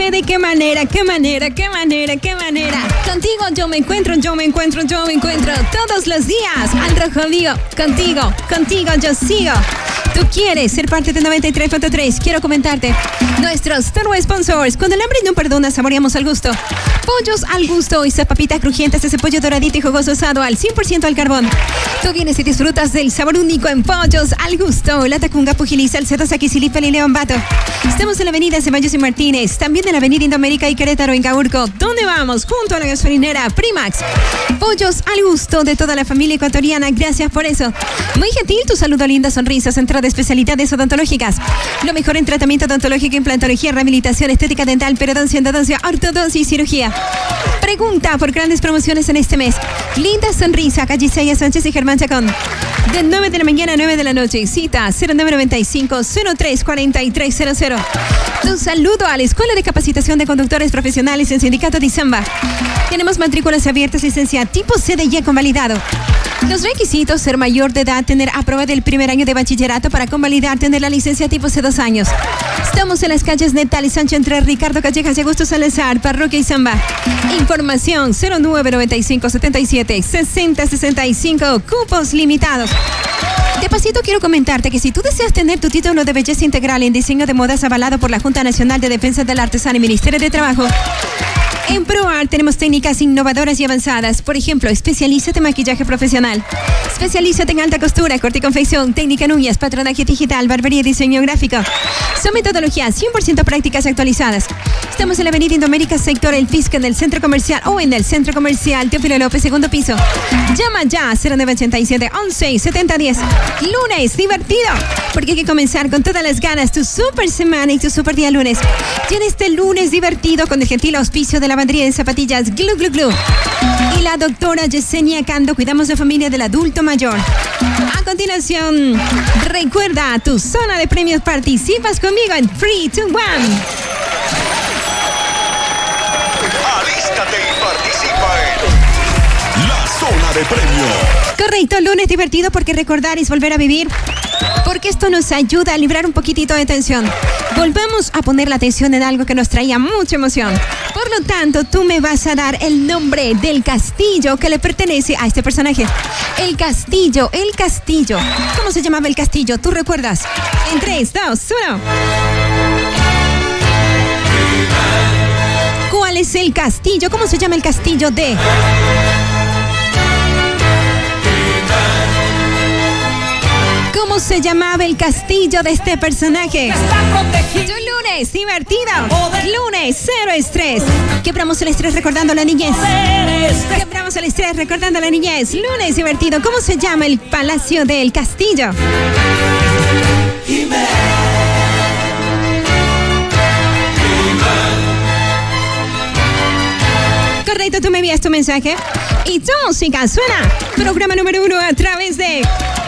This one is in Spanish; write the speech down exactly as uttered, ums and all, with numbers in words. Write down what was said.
sé de qué manera, qué manera, qué manera, qué manera. Contigo yo me encuentro, yo me encuentro, yo me encuentro todos los días. Al rojo vivo, contigo, contigo yo sigo. Tú quieres ser parte de noventa y tres punto tres. Quiero comentarte nuestros turbo sponsors. Cuando el hambre no perdona, saboreamos al gusto. Pollos al gusto y esas papitas crujientes, ese pollo doradito y jugoso asado al cien por ciento al carbón. Tú vienes y disfrutas del sabor único en Pollos al gusto. La Tacunga, Pujilí, Salcedo, Saquicilipa y León Bato. Estamos en la avenida Ceballos y Martínez. También en la avenida Indoamérica y Querétaro en Caurco. ¿Dónde vamos? Junto a la gasolinera Primax. Pollos al gusto de toda la familia ecuatoriana. Gracias por eso. Muy gentil, tu saludo, linda sonrisa. Centro de especialidades odontológicas. Lo mejor en tratamiento odontológico, implantología, rehabilitación, estética dental, periodoncia, endodoncia, ortodoncia y cirugía. Pregunta por grandes promociones en este mes. Linda sonrisa, calle Isaiah Sánchez y Germán Chacón. De nueve de la mañana a nueve de la noche. Cita cero nueve nueve cinco cero tres cuatro tres cero cero. Tu saludo a la Escuela de Capacitación de Conductores Profesionales en Sindicato de Izamba. Tenemos matrículas abiertas, licencia tipo C D ya convalidado. Los requisitos: ser mayor de edad, tener aprobado el primer año de bachillerato para convalidar, tener la licencia tipo C dos años. Estamos en las calles Netal y Sancho entre Ricardo Callejas y Augusto Salazar, Parroquia Izamba. Información cero nueve nueve cinco siete siete seis cero seis cinco, cupos limitados. De pasito quiero comentarte que si tú deseas tener tu título de belleza integral en diseño de modas avalado por la Junta Nacional de Defensa del Artesano y Ministerio de Trabajo, en ProArt tenemos técnicas innovadoras y avanzadas. Por ejemplo, especialízate en maquillaje profesional. Especialízate en alta costura, corte y confección, técnica en uñas, patronaje digital, barbería y diseño gráfico. Son metodologías cien por ciento prácticas actualizadas. Estamos en la avenida Indoamérica, sector El Fisca, en el centro comercial o en el centro comercial Teófilo López, segundo piso. Llama ya a cero nueve ochenta y siete once setenta diez. Lunes divertido, porque hay que comenzar con todas las ganas tu super semana y tu super día lunes. Y en este lunes divertido, con el gentil auspicio de la lavandería de zapatillas Glu Glu Glu y la doctora Yesenia Cando, cuidamos la familia del adulto mayor. A continuación, recuerda tu zona de premios. Participas conmigo en tres, dos, uno. Alístate y participa en la zona de premios. Correcto, lunes divertido, porque recordar es volver a vivir. Porque esto nos ayuda a librar un poquitito de tensión. Volvamos a poner la atención en algo que nos traía mucha emoción. Por lo tanto, tú me vas a dar el nombre del castillo que le pertenece a este personaje. El castillo, el castillo. ¿Cómo se llamaba el castillo? ¿Tú recuerdas? En tres, dos, uno. ¿Cuál es el castillo? ¿Cómo se llama el castillo de...? ¿Cómo se llamaba el castillo de este personaje? Tu lunes divertido. Lunes cero estrés. Quebramos el estrés recordando la niñez. Quebramos el estrés recordando la niñez. Lunes divertido. ¿Cómo se llama el palacio del castillo? Correcto, tú me envías tu mensaje y tu música suena. Programa número uno a través de